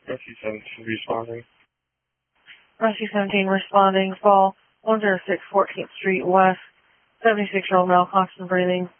Rescue 17 responding. Rescue 17 responding. Fall 106 14th Street West. 76-year-old male, constant breathing.